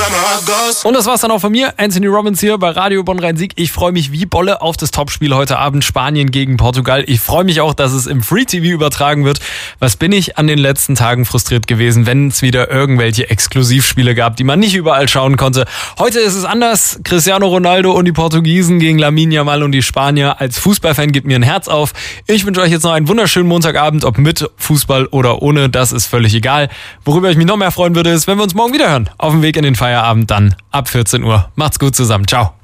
Und das war's dann auch von mir. Anthony Robbins hier bei Radio Bonn-Rhein-Sieg. Ich freue mich wie Bolle auf das Topspiel heute Abend Spanien gegen Portugal. Ich freue mich auch, dass es im Free TV übertragen wird. Was bin ich an den letzten Tagen frustriert gewesen, wenn es wieder irgendwelche Exklusivspiele gab, die man nicht überall schauen konnte. Heute ist es anders. Cristiano Ronaldo und die Portugiesen gegen Lamine Yamal und die Spanier. Als Fußballfan gibt mir ein Herz auf. Ich wünsche euch jetzt noch einen wunderschönen Montagabend, ob mit Fußball oder ohne, das ist völlig egal. Worüber ich mich noch mehr freuen würde, ist, wenn wir uns morgen wieder hören. Auf dem Weg in den Feierabend dann ab 14 Uhr. Macht's gut zusammen. Ciao.